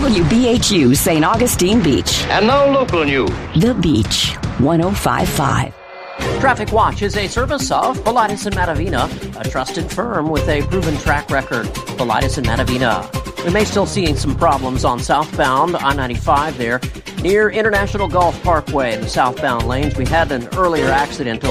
WBHU St. Augustine Beach. And now local news. The Beach, 105.5. Traffic Watch is a service of Paulides and Matavina, a trusted firm with a proven track record. Paulides and Matavina. We may still see some problems on southbound I-95 there near International Golf Parkway in the southbound lanes. We had an earlier accident